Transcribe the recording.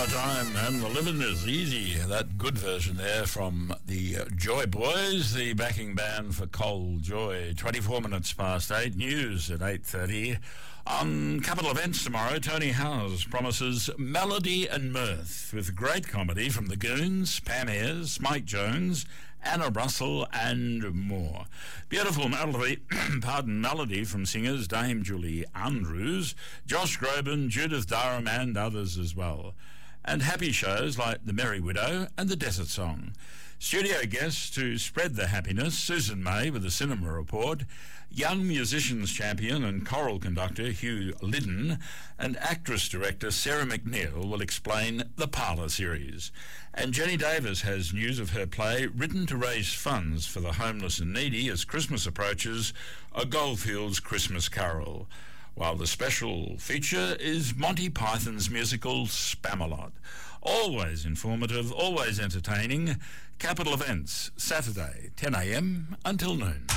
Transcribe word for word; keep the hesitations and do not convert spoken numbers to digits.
Summertime and the living is easy. That good version there from the uh, Joy Boys, the backing band for Cold Joy. twenty-four minutes past eight. News at eight thirty. On Capital Events tomorrow, Tony Howes promises melody and mirth with great comedy from the Goons, Pam Ayres, Mike Jones, Anna Russell and more. Beautiful melody, pardon, melody from singers Dame Julie Andrews, Josh Groban, Judith Durham and others as well. And happy shows like The Merry Widow and The Desert Song. Studio guests to spread the happiness, Susan May with the Cinema Report, young musicians champion and choral conductor Hugh Liddon, and actress-director Sarah McNeil will explain the Parlour series. And Jenny Davis has news of her play written to raise funds for the homeless and needy as Christmas approaches, A Goldfields Christmas Carol. While the special feature is Monty Python's musical Spamalot. Always informative, always entertaining. Capital Events, Saturday, ten a.m. until noon.